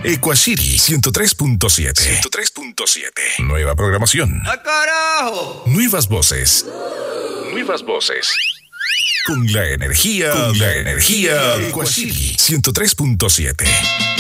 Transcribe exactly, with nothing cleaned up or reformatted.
Equacity ciento tres punto siete. ciento tres punto siete. Nueva programación. ¡Ah, carajo! Nuevas voces. Nuevas voces. Con la energía. Con la energía. Equacity ciento tres punto siete.